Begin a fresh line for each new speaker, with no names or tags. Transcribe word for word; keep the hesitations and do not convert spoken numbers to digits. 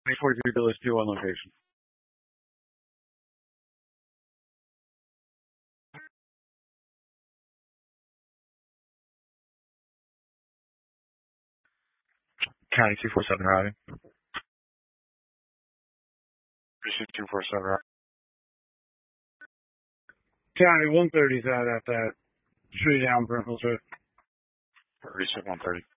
forty-three Village two on location.
County two four seven routing.
Precinct two four seven routing.
County one thirty's out at that tree down Brimfield's Road.
Precinct one thirty.